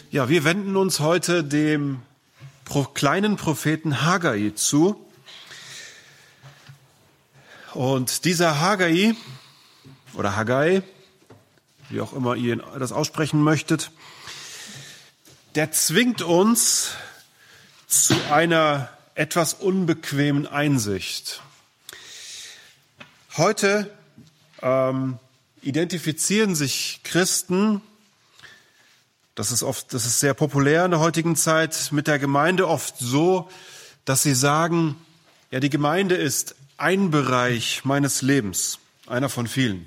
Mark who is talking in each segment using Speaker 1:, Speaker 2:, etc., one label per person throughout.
Speaker 1: Ja, wir wenden uns heute dem kleinen Propheten Haggai zu. Und dieser Haggai oder Haggai, wie auch immer ihr das aussprechen möchtet, der zwingt uns zu einer etwas unbequemen Einsicht. Heute identifizieren sich Christen, das ist sehr populär in der heutigen Zeit, mit der Gemeinde oft so, dass sie sagen, ja, die Gemeinde ist ein Bereich meines Lebens, einer von vielen.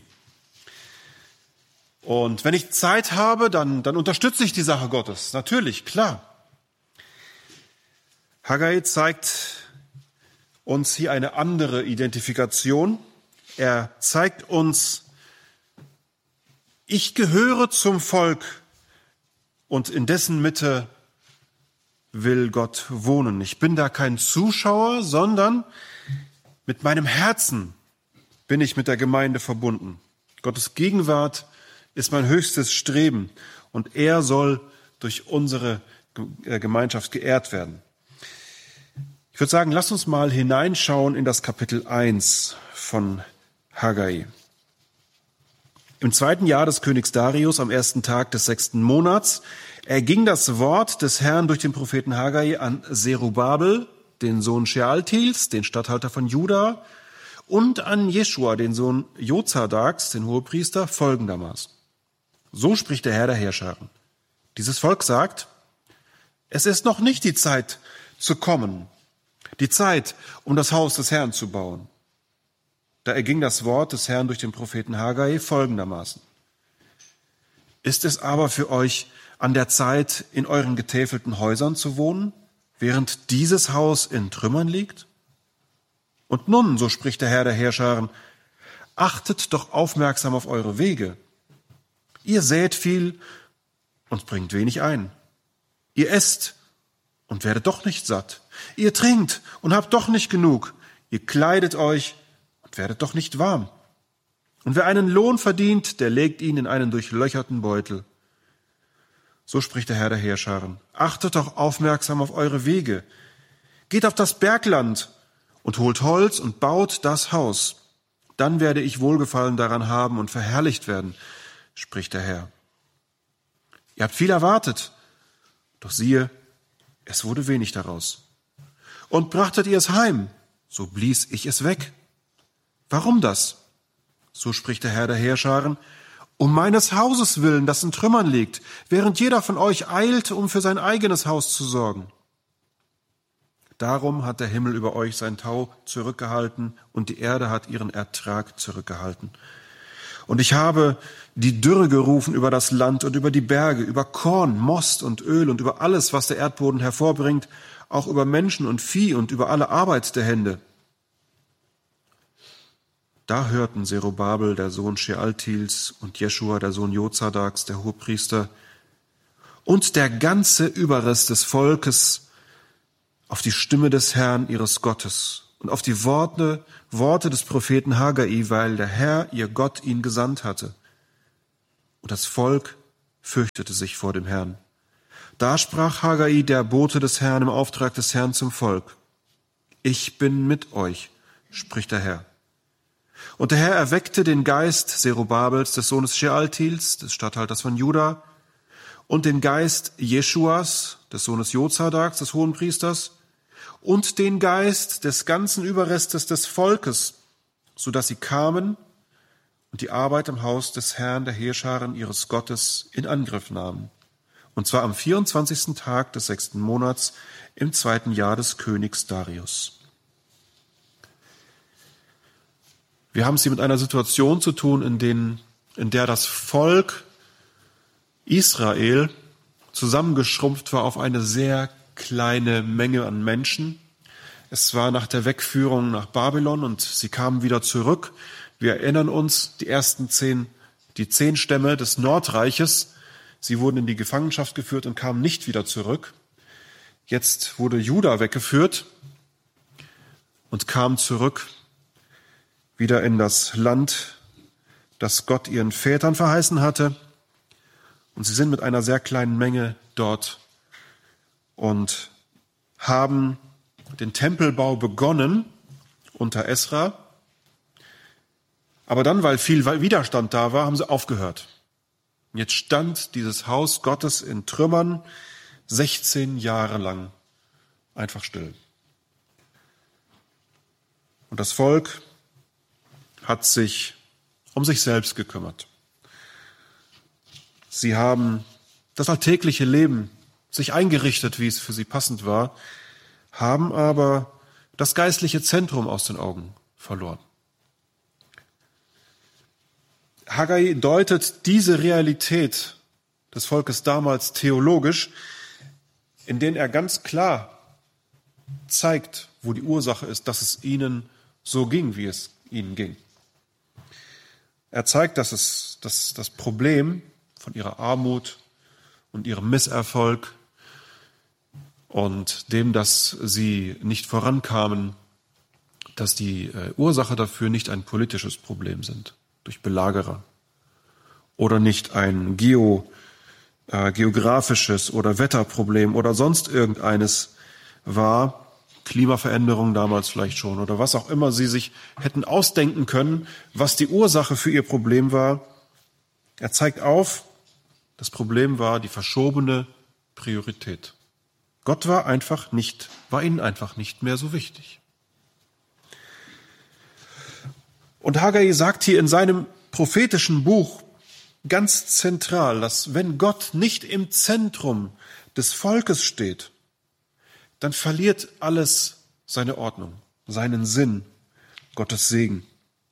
Speaker 1: Und wenn ich Zeit habe, dann unterstütze ich die Sache Gottes. Natürlich, klar. Haggai zeigt uns hier eine andere Identifikation. Er zeigt uns, ich gehöre zum Volk und in dessen Mitte will Gott wohnen. Ich bin da kein Zuschauer, sondern mit meinem Herzen bin ich mit der Gemeinde verbunden. Gottes Gegenwart ist mein höchstes Streben und er soll durch unsere Gemeinschaft geehrt werden. Ich würde sagen, lasst uns mal hineinschauen in das Kapitel 1 von Haggai. Im 2. Jahr des Königs Darius, am 1. Tag des 6. Monats, erging das Wort des Herrn durch den Propheten Haggai an Zerubabel, den Sohn Shealtiels, den Statthalter von Juda, und an Jeschua, den Sohn Jozadaks, den Hohepriester, folgendermaßen. So spricht der Herr der Heerscharen. Dieses Volk sagt, es ist noch nicht die Zeit zu kommen, die Zeit, um das Haus des Herrn zu bauen. Da erging das Wort des Herrn durch den Propheten Haggai folgendermaßen. Ist es aber für euch an der Zeit, in euren getäfelten Häusern zu wohnen, während dieses Haus in Trümmern liegt? Und nun, so spricht der Herr der Heerscharen, achtet doch aufmerksam auf eure Wege. Ihr sät viel und bringt wenig ein. Ihr esst und werdet doch nicht satt. Ihr trinkt und habt doch nicht genug. Ihr kleidet euch und werdet doch nicht warm. Und wer einen Lohn verdient, der legt ihn in einen durchlöcherten Beutel. So spricht der Herr der Heerscharen. Achtet doch aufmerksam auf eure Wege. Geht auf das Bergland und holt Holz und baut das Haus. Dann werde ich Wohlgefallen daran haben und verherrlicht werden, spricht der Herr. Ihr habt viel erwartet, doch siehe, es wurde wenig daraus. Und brachtet ihr es heim, so blies ich es weg. Warum das? So spricht der Herr der Heerscharen, um meines Hauses willen, das in Trümmern liegt, während jeder von euch eilt, um für sein eigenes Haus zu sorgen. Darum hat der Himmel über euch sein Tau zurückgehalten und die Erde hat ihren Ertrag zurückgehalten. Und ich habe die Dürre gerufen über das Land und über die Berge, über Korn, Most und Öl und über alles, was der Erdboden hervorbringt, auch über Menschen und Vieh und über alle Arbeit der Hände. Da hörten Zerubabel, der Sohn Shealtiels, und Jeschua, der Sohn Jozadaks, der Hohepriester, und der ganze Überrest des Volkes auf die Stimme des Herrn ihres Gottes und auf die Worte des Propheten Haggai, weil der Herr, ihr Gott, ihn gesandt hatte. Und das Volk fürchtete sich vor dem Herrn. Da sprach Haggai, der Bote des Herrn, im Auftrag des Herrn zum Volk. Ich bin mit euch, spricht der Herr. Und der Herr erweckte den Geist Zerubabels, des Sohnes Shealtiels, des Statthalters von Juda, und den Geist Jeschuas, des Sohnes Jozadaks, des Hohenpriesters, und den Geist des ganzen Überrestes des Volkes, so dass sie kamen und die Arbeit im Haus des Herrn der Heerscharen ihres Gottes in Angriff nahmen. Und zwar am 24. Tag des 6. Monats im 2. Jahr des Königs Darius. Wir haben es hier mit einer Situation zu tun, in der das Volk Israel zusammengeschrumpft war auf eine sehr kleine Menge an Menschen. Es war nach der Wegführung nach Babylon und sie kamen wieder zurück. Wir erinnern uns, die 10 Stämme des Nordreiches, sie wurden in die Gefangenschaft geführt und kamen nicht wieder zurück. Jetzt wurde Juda weggeführt und kam zurück wieder in das Land, das Gott ihren Vätern verheißen hatte. Und sie sind mit einer sehr kleinen Menge dort und haben den Tempelbau begonnen unter Esra. Aber dann, weil viel Widerstand da war, haben sie aufgehört. Und jetzt stand dieses Haus Gottes in Trümmern 16 Jahre lang einfach still. Und das Volk hat sich um sich selbst gekümmert. Sie haben das alltägliche Leben sich eingerichtet, wie es für sie passend war, haben aber das geistliche Zentrum aus den Augen verloren. Haggai deutet diese Realität des Volkes damals theologisch, in denen er ganz klar zeigt, wo die Ursache ist, dass es ihnen so ging, wie es ihnen ging. Er zeigt, dass das Problem von ihrer Armut und ihrem Misserfolg und dem, dass sie nicht vorankamen, dass die Ursache dafür nicht ein politisches Problem sind, durch Belagerer, oder nicht ein geografisches oder Wetterproblem oder sonst irgendeines war, Klimaveränderung damals vielleicht schon oder was auch immer sie sich hätten ausdenken können, was die Ursache für ihr Problem war. Er zeigt auf, das Problem war die verschobene Priorität. Gott war ihnen einfach nicht mehr so wichtig. Und Haggai sagt hier in seinem prophetischen Buch ganz zentral, dass wenn Gott nicht im Zentrum des Volkes steht, dann verliert alles seine Ordnung, seinen Sinn, Gottes Segen.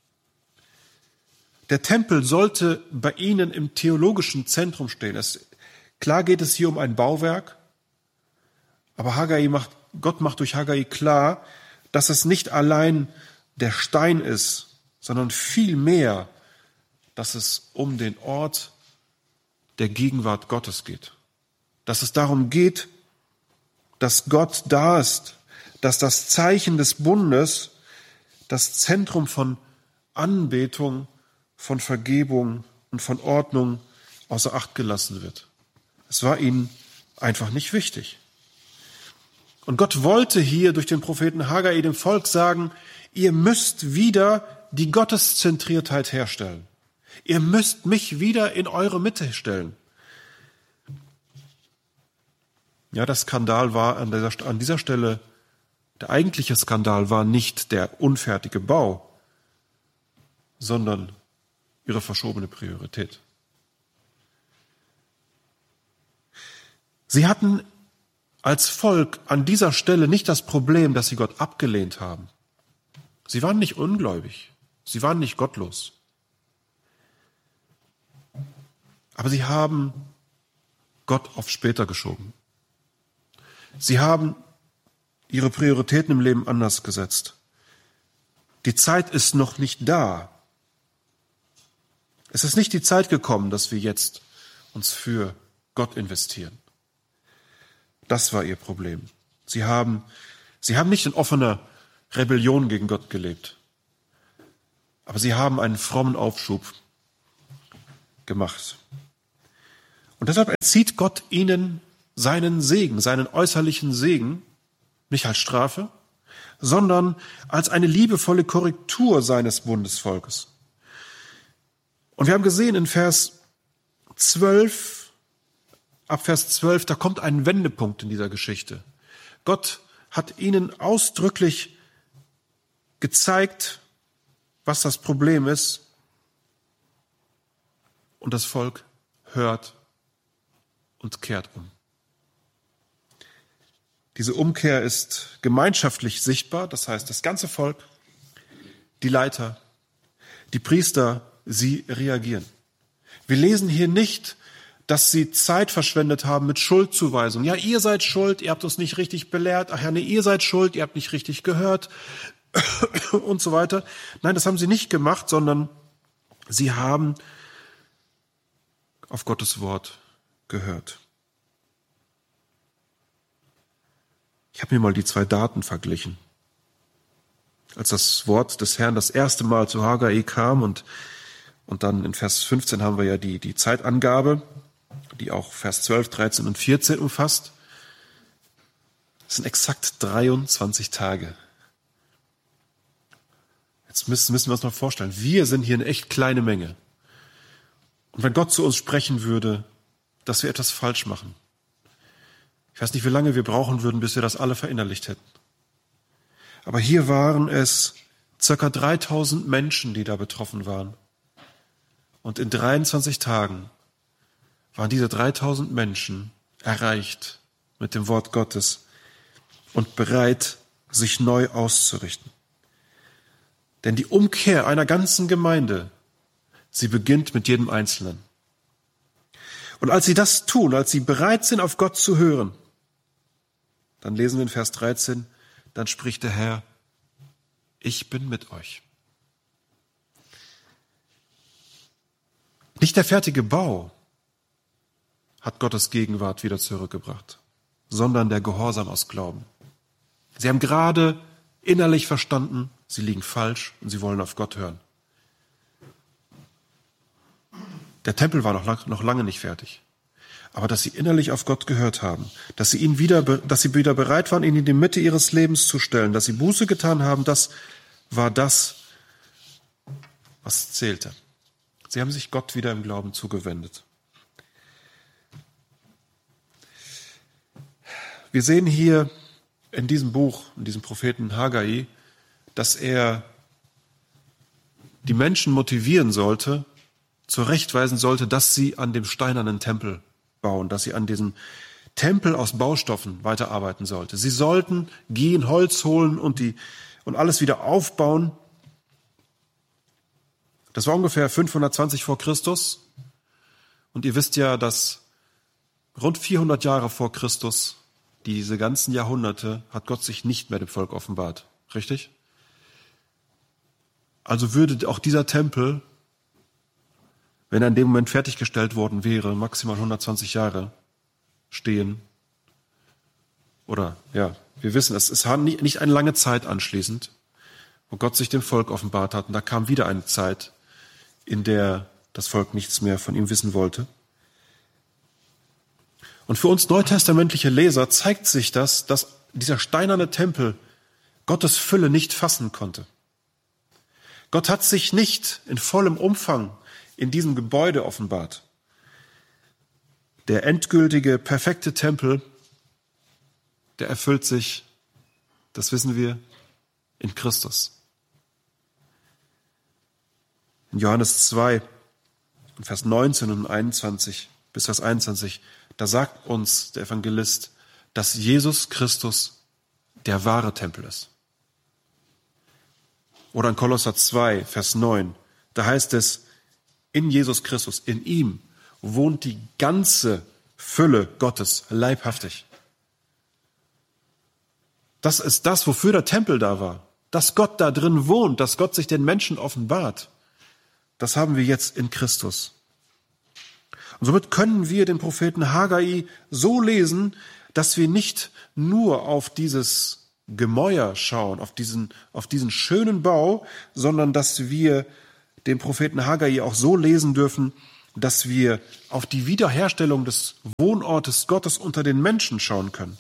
Speaker 1: Der Tempel sollte bei ihnen im theologischen Zentrum stehen. Klar geht es hier um ein Bauwerk, aber Gott macht durch Haggai klar, dass es nicht allein der Stein ist, sondern vielmehr, dass es um den Ort der Gegenwart Gottes geht. Dass es darum geht, dass Gott da ist, dass das Zeichen des Bundes das Zentrum von Anbetung, von Vergebung und von Ordnung außer Acht gelassen wird. Es war ihnen einfach nicht wichtig. Und Gott wollte hier durch den Propheten Haggai dem Volk sagen, ihr müsst wieder die Gotteszentriertheit herstellen. Ihr müsst mich wieder in eure Mitte stellen. Ja, der Skandal war an dieser Stelle, der eigentliche Skandal war nicht der unfertige Bau, sondern ihre verschobene Priorität. Sie hatten als Volk an dieser Stelle nicht das Problem, dass sie Gott abgelehnt haben. Sie waren nicht ungläubig, sie waren nicht gottlos. Aber sie haben Gott auf später geschoben. Sie haben ihre Prioritäten im Leben anders gesetzt. Die Zeit ist noch nicht da. Es ist nicht die Zeit gekommen, dass wir jetzt uns für Gott investieren. Das war ihr Problem. Sie haben nicht in offener Rebellion gegen Gott gelebt, aber sie haben einen frommen Aufschub gemacht. Und deshalb entzieht Gott ihnen seinen Segen, seinen äußerlichen Segen, nicht als Strafe, sondern als eine liebevolle Korrektur seines Bundesvolkes. Und wir haben gesehen in Vers 12, ab Vers 12, da kommt ein Wendepunkt in dieser Geschichte. Gott hat ihnen ausdrücklich gezeigt, was das Problem ist. Und das Volk hört und kehrt um. Diese Umkehr ist gemeinschaftlich sichtbar, das heißt, das ganze Volk, die Leiter, die Priester, sie reagieren. Wir lesen hier nicht, dass sie Zeit verschwendet haben mit Schuldzuweisung. Ja, ihr seid schuld, ihr habt uns nicht richtig belehrt. Ach ja, nee, ihr seid schuld, ihr habt nicht richtig gehört und so weiter. Nein, das haben sie nicht gemacht, sondern sie haben auf Gottes Wort gehört. Ich habe mir mal die zwei Daten verglichen. Als das Wort des Herrn das erste Mal zu Haggai kam und dann in Vers 15 haben wir ja die Zeitangabe. die auch Vers 12, 13 und 14 umfasst. Das sind exakt 23 Tage. Jetzt müssen wir uns mal vorstellen, wir sind hier eine echt kleine Menge. Und wenn Gott zu uns sprechen würde, dass wir etwas falsch machen, ich weiß nicht, wie lange wir brauchen würden, bis wir das alle verinnerlicht hätten. Aber hier waren es ca. 3000 Menschen, die da betroffen waren. Und in 23 Tagen waren diese 3000 Menschen erreicht mit dem Wort Gottes und bereit, sich neu auszurichten. Denn die Umkehr einer ganzen Gemeinde, sie beginnt mit jedem Einzelnen. Und als sie das tun, als sie bereit sind, auf Gott zu hören, dann lesen wir in Vers 13, dann spricht der Herr, ich bin mit euch. Nicht der fertige Bau hat Gottes Gegenwart wieder zurückgebracht, sondern der Gehorsam aus Glauben. Sie haben gerade innerlich verstanden, sie liegen falsch und sie wollen auf Gott hören. Der Tempel war noch lange nicht fertig. Aber dass sie innerlich auf Gott gehört haben, dass sie wieder bereit waren, ihn in die Mitte ihres Lebens zu stellen, dass sie Buße getan haben, das war das, was zählte. Sie haben sich Gott wieder im Glauben zugewendet. Wir sehen hier in diesem Buch, in diesem Propheten Haggai, dass er die Menschen motivieren sollte, zurechtweisen sollte, dass sie an dem steinernen Tempel bauen, dass sie an diesem Tempel aus Baustoffen weiterarbeiten sollte. Sie sollten gehen, Holz holen und alles wieder aufbauen. Das war ungefähr 520 vor Christus. Und ihr wisst ja, dass rund 400 Jahre vor Christus, diese ganzen Jahrhunderte, hat Gott sich nicht mehr dem Volk offenbart. Richtig? Also würde auch dieser Tempel, wenn er in dem Moment fertiggestellt worden wäre, maximal 120 Jahre stehen. Oder, ja, wir wissen, es war nicht eine lange Zeit anschließend, wo Gott sich dem Volk offenbart hat. Und da kam wieder eine Zeit, in der das Volk nichts mehr von ihm wissen wollte. Und für uns neutestamentliche Leser zeigt sich das, dass dieser steinerne Tempel Gottes Fülle nicht fassen konnte. Gott hat sich nicht in vollem Umfang in diesem Gebäude offenbart. Der endgültige, perfekte Tempel, der erfüllt sich, das wissen wir, in Christus. In Johannes 2, Vers 19 und 21 bis Vers 21, da sagt uns der Evangelist, dass Jesus Christus der wahre Tempel ist. Oder in Kolosser 2, Vers 9, da heißt es, in Jesus Christus, in ihm wohnt die ganze Fülle Gottes leibhaftig. Das ist das, wofür der Tempel da war. Dass Gott da drin wohnt, dass Gott sich den Menschen offenbart. Das haben wir jetzt in Christus. Und somit können wir den Propheten Haggai so lesen, dass wir nicht nur auf dieses Gemäuer schauen, auf diesen schönen Bau, sondern dass wir den Propheten Haggai auch so lesen dürfen, dass wir auf die Wiederherstellung des Wohnortes Gottes unter den Menschen schauen können.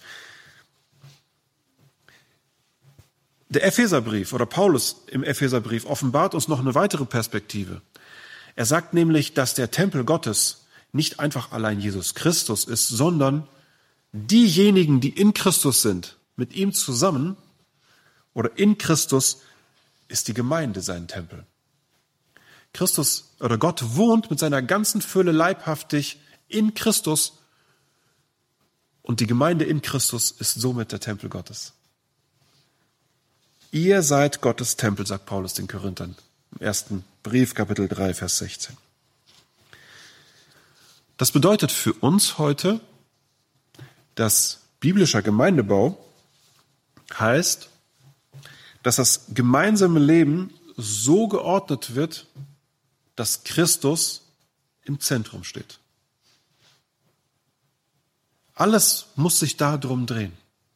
Speaker 1: Der Epheserbrief oder Paulus im Epheserbrief offenbart uns noch eine weitere Perspektive. Er sagt nämlich, dass der Tempel Gottes nicht einfach allein Jesus Christus ist, sondern diejenigen, die in Christus sind, mit ihm zusammen oder in Christus ist die Gemeinde sein Tempel. Christus oder Gott wohnt mit seiner ganzen Fülle leibhaftig in Christus und die Gemeinde in Christus ist somit der Tempel Gottes. Ihr seid Gottes Tempel, sagt Paulus den Korinthern im 1. Brief, Kapitel 3, Vers 16. Das bedeutet für uns heute, dass biblischer Gemeindebau heißt, dass das gemeinsame Leben so geordnet wird, dass Christus im Zentrum steht. Alles muss sich darum drehen.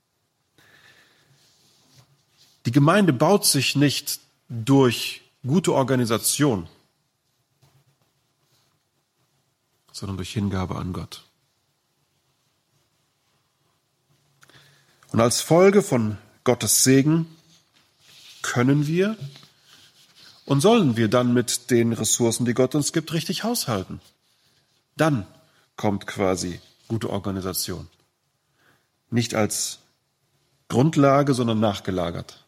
Speaker 1: Die Gemeinde baut sich nicht durch gute Organisation, sondern durch Hingabe an Gott. Und als Folge von Gottes Segen können wir und sollen wir dann mit den Ressourcen, die Gott uns gibt, richtig haushalten. Dann kommt quasi gute Organisation. Nicht als Grundlage, sondern nachgelagert.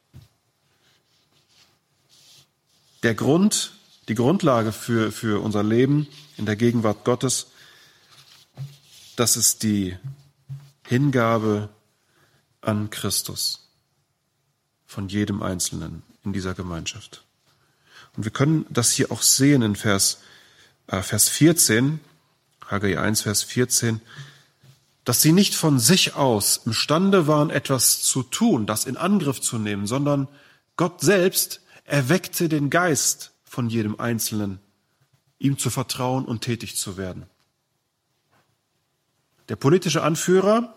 Speaker 1: Die Grundlage für unser Leben in der Gegenwart Gottes, das ist die Hingabe an Christus von jedem Einzelnen in dieser Gemeinschaft. Und wir können das hier auch sehen in Vers 14, Haggai 1, Vers 14, dass sie nicht von sich aus imstande waren, etwas zu tun, das in Angriff zu nehmen, sondern Gott selbst erweckte den Geist von jedem Einzelnen, ihm zu vertrauen und tätig zu werden. Der politische Anführer,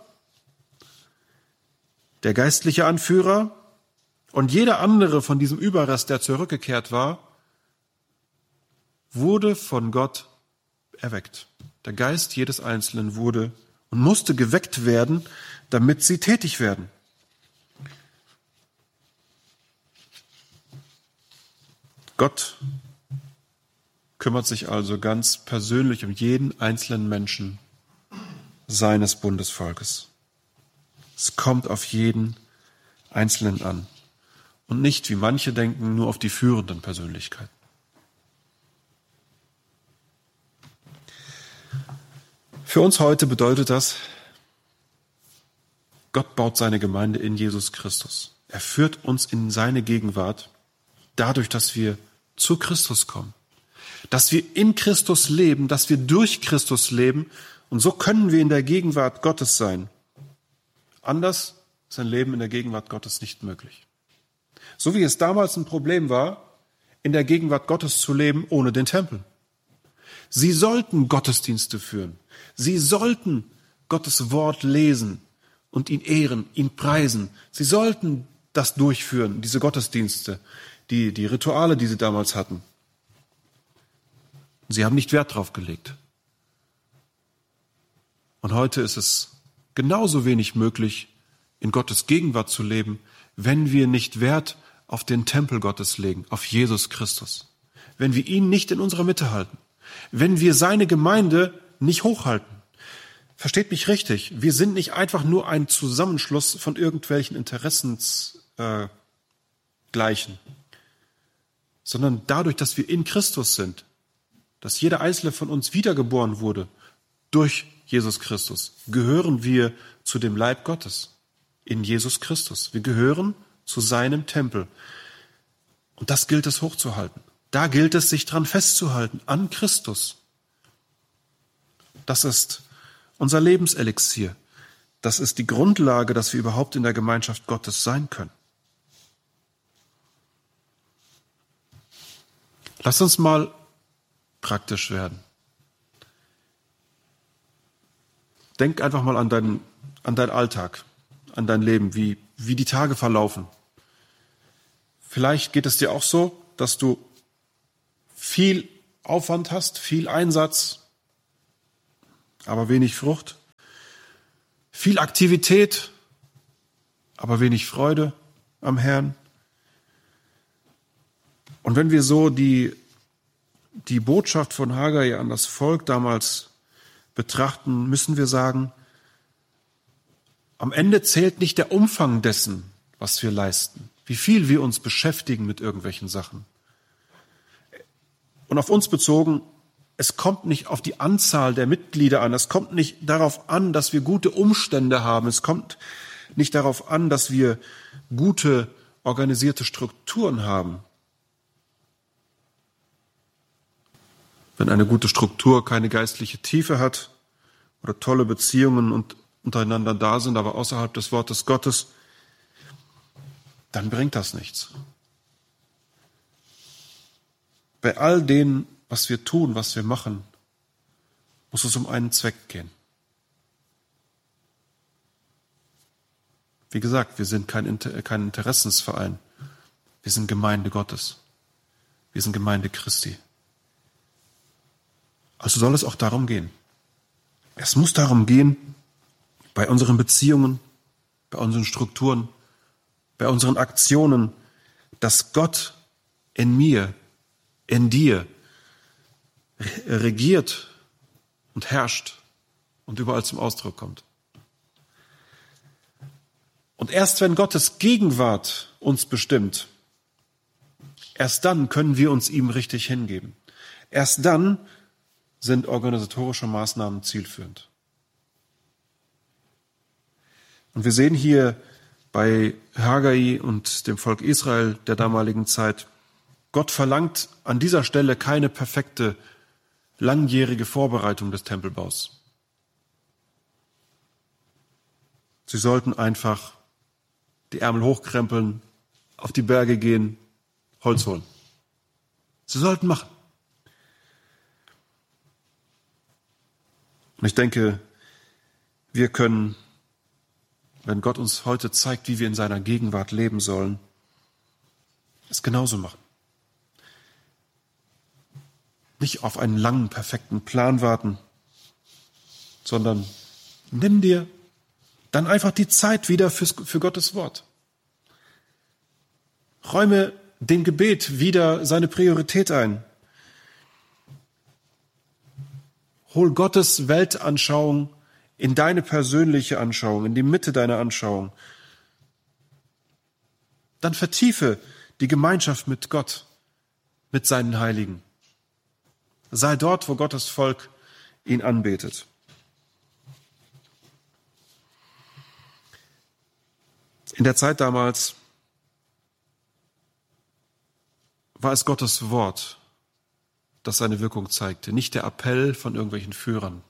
Speaker 1: der geistliche Anführer und jeder andere von diesem Überrest, der zurückgekehrt war, wurde von Gott erweckt. Der Geist jedes Einzelnen wurde und musste geweckt werden, damit sie tätig werden. Gott kümmert sich also ganz persönlich um jeden einzelnen Menschen seines Bundesvolkes. Es kommt auf jeden Einzelnen an und nicht, wie manche denken, nur auf die führenden Persönlichkeiten. Für uns heute bedeutet das, Gott baut seine Gemeinde in Jesus Christus. Er führt uns in seine Gegenwart dadurch, dass wir zu Christus kommen, dass wir in Christus leben, dass wir durch Christus leben und so können wir in der Gegenwart Gottes sein. Anders ist ein Leben in der Gegenwart Gottes nicht möglich. So wie es damals ein Problem war, in der Gegenwart Gottes zu leben ohne den Tempel. Sie sollten Gottesdienste führen. Sie sollten Gottes Wort lesen und ihn ehren, ihn preisen. Sie sollten das durchführen, diese Gottesdienste, die Rituale, die sie damals hatten. Sie haben nicht Wert drauf gelegt. Und heute ist es genauso wenig möglich, in Gottes Gegenwart zu leben, wenn wir nicht Wert auf den Tempel Gottes legen, auf Jesus Christus. Wenn wir ihn nicht in unserer Mitte halten. Wenn wir seine Gemeinde nicht hochhalten. Versteht mich richtig, wir sind nicht einfach nur ein Zusammenschluss von irgendwelchen Interessensgleichen, sondern dadurch, dass wir in Christus sind, dass jeder Einzelne von uns wiedergeboren wurde durch Jesus Christus, gehören wir zu dem Leib Gottes in Jesus Christus. Wir gehören zu seinem Tempel. Und das gilt es hochzuhalten. Da gilt es, sich dran festzuhalten, an Christus. Das ist unser Lebenselixier. Das ist die Grundlage, dass wir überhaupt in der Gemeinschaft Gottes sein können. Lass uns mal praktisch werden. Denk einfach mal an deinen Alltag, an dein Leben, wie die Tage verlaufen. Vielleicht geht es dir auch so, dass du viel Aufwand hast, viel Einsatz, aber wenig Frucht. Viel Aktivität, aber wenig Freude am Herrn. Und wenn wir so die Botschaft von Haggai an das Volk damals betrachten, müssen wir sagen, am Ende zählt nicht der Umfang dessen, was wir leisten, wie viel wir uns beschäftigen mit irgendwelchen Sachen. Und auf uns bezogen, es kommt nicht auf die Anzahl der Mitglieder an, es kommt nicht darauf an, dass wir gute Umstände haben, es kommt nicht darauf an, dass wir gute organisierte Strukturen haben. Wenn eine gute Struktur keine geistliche Tiefe hat oder tolle Beziehungen untereinander da sind, aber außerhalb des Wortes Gottes, dann bringt das nichts. Bei all dem, was wir tun, was wir machen, muss es um einen Zweck gehen. Wie gesagt, wir sind kein Interessensverein. Wir sind Gemeinde Gottes. Wir sind Gemeinde Christi. Also soll es auch darum gehen. Es muss darum gehen, bei unseren Beziehungen, bei unseren Strukturen, bei unseren Aktionen, dass Gott in mir, in dir regiert und herrscht und überall zum Ausdruck kommt. Und erst wenn Gottes Gegenwart uns bestimmt, erst dann können wir uns ihm richtig hingeben. Erst dann sind organisatorische Maßnahmen zielführend. Und wir sehen hier bei Haggai und dem Volk Israel der damaligen Zeit, Gott verlangt an dieser Stelle keine perfekte, langjährige Vorbereitung des Tempelbaus. Sie sollten einfach die Ärmel hochkrempeln, auf die Berge gehen, Holz holen. Sie sollten machen. Und ich denke, wir können, wenn Gott uns heute zeigt, wie wir in seiner Gegenwart leben sollen, es genauso machen. Nicht auf einen langen, perfekten Plan warten, sondern nimm dir dann einfach die Zeit wieder für Gottes Wort. Räume dem Gebet wieder seine Priorität ein. Hol Gottes Weltanschauung in deine persönliche Anschauung, in die Mitte deiner Anschauung. Dann vertiefe die Gemeinschaft mit Gott, mit seinen Heiligen. Sei dort, wo Gottes Volk ihn anbetet. In der Zeit damals war es Gottes Wort, das seine Wirkung zeigte, nicht der Appell von irgendwelchen Führern.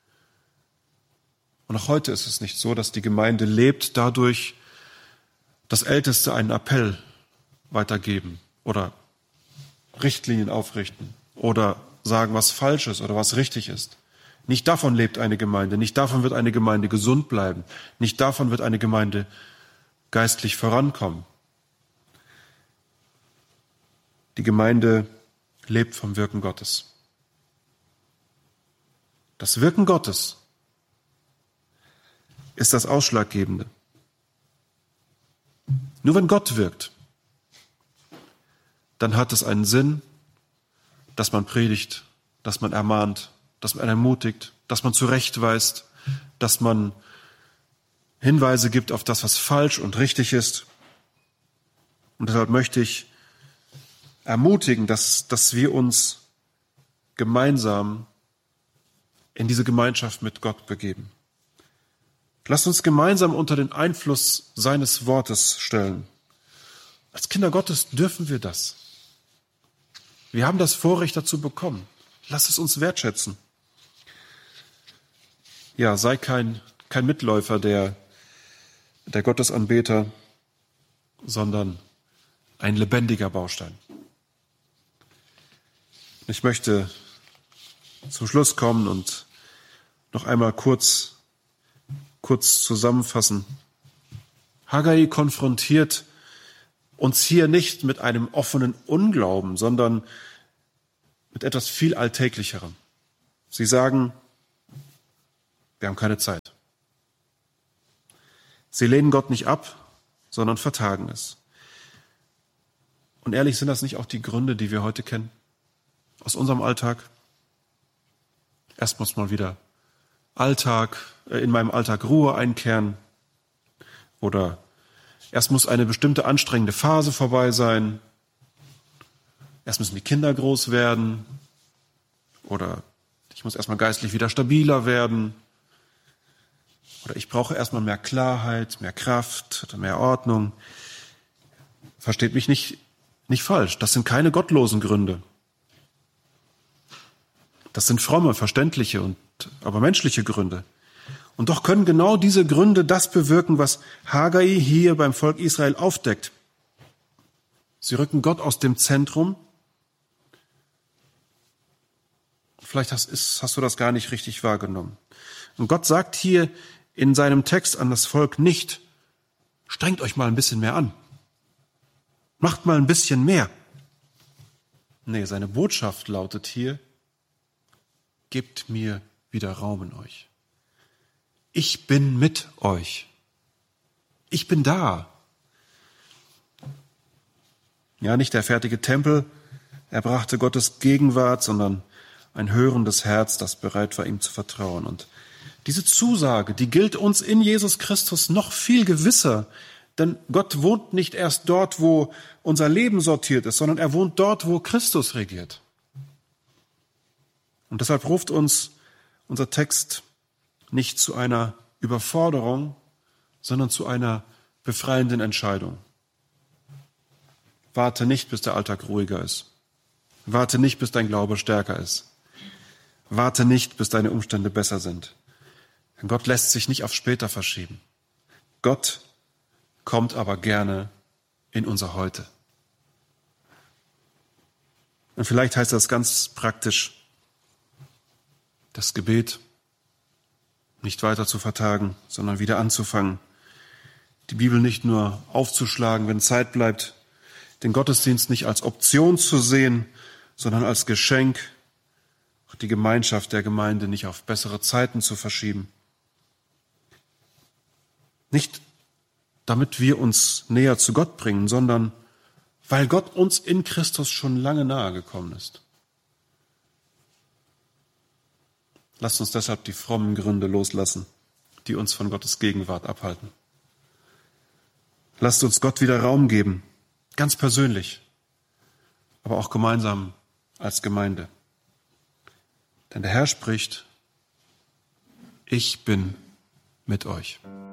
Speaker 1: Und auch heute ist es nicht so, dass die Gemeinde lebt dadurch, dass Älteste einen Appell weitergeben oder Richtlinien aufrichten oder sagen, was falsch ist oder was richtig ist. Nicht davon lebt eine Gemeinde, nicht davon wird eine Gemeinde gesund bleiben, nicht davon wird eine Gemeinde geistlich vorankommen. Die Gemeinde lebt vom Wirken Gottes. Das Wirken Gottes ist das Ausschlaggebende. Nur wenn Gott wirkt, dann hat es einen Sinn, dass man predigt, dass man ermahnt, dass man ermutigt, dass man zurechtweist, dass man Hinweise gibt auf das, was falsch und richtig ist. Und deshalb möchte ich ermutigen, dass wir uns gemeinsam in diese Gemeinschaft mit Gott begeben. Lasst uns gemeinsam unter den Einfluss seines Wortes stellen. Als Kinder Gottes dürfen wir das. Wir haben das Vorrecht dazu bekommen. Lasst es uns wertschätzen. Ja, sei kein Mitläufer der Gottesanbeter, sondern ein lebendiger Baustein. Ich möchte zum Schluss kommen und noch einmal kurz zusammenfassen. Haggai konfrontiert uns hier nicht mit einem offenen Unglauben, sondern mit etwas viel Alltäglicherem. Sie sagen, wir haben keine Zeit. Sie lehnen Gott nicht ab, sondern vertagen es. Und ehrlich, sind das nicht auch die Gründe, die wir heute kennen? Aus unserem Alltag? Erst muss mal wieder in meinem Alltag Ruhe einkehren. Oder erst muss eine bestimmte anstrengende Phase vorbei sein. Erst müssen die Kinder groß werden. Oder ich muss erstmal geistlich wieder stabiler werden. Oder ich brauche erstmal mehr Klarheit, mehr Kraft, mehr Ordnung. Versteht mich nicht falsch. Das sind keine gottlosen Gründe. Das sind fromme, verständliche aber menschliche Gründe. Und doch können genau diese Gründe das bewirken, was Haggai hier beim Volk Israel aufdeckt. Sie rücken Gott aus dem Zentrum. Vielleicht hast du das gar nicht richtig wahrgenommen. Und Gott sagt hier in seinem Text an das Volk nicht, strengt euch mal ein bisschen mehr an. Macht mal ein bisschen mehr. Nee, seine Botschaft lautet hier, gebt mir wieder Raum in euch. Ich bin mit euch. Ich bin da. Ja, nicht der fertige Tempel erbrachte Gottes Gegenwart, sondern ein hörendes Herz, das bereit war, ihm zu vertrauen. Und diese Zusage, die gilt uns in Jesus Christus noch viel gewisser, denn Gott wohnt nicht erst dort, wo unser Leben sortiert ist, sondern er wohnt dort, wo Christus regiert. Und deshalb ruft uns unser Text nicht zu einer Überforderung, sondern zu einer befreienden Entscheidung. Warte nicht, bis der Alltag ruhiger ist. Warte nicht, bis dein Glaube stärker ist. Warte nicht, bis deine Umstände besser sind. Denn Gott lässt sich nicht auf später verschieben. Gott kommt aber gerne in unser Heute. Und vielleicht heißt das ganz praktisch, das Gebet nicht weiter zu vertagen, sondern wieder anzufangen. Die Bibel nicht nur aufzuschlagen, wenn Zeit bleibt, den Gottesdienst nicht als Option zu sehen, sondern als Geschenk, auch die Gemeinschaft der Gemeinde nicht auf bessere Zeiten zu verschieben. Nicht damit wir uns näher zu Gott bringen, sondern weil Gott uns in Christus schon lange nahe gekommen ist. Lasst uns deshalb die frommen Gründe loslassen, die uns von Gottes Gegenwart abhalten. Lasst uns Gott wieder Raum geben, ganz persönlich, aber auch gemeinsam als Gemeinde. Denn der Herr spricht, ich bin mit euch.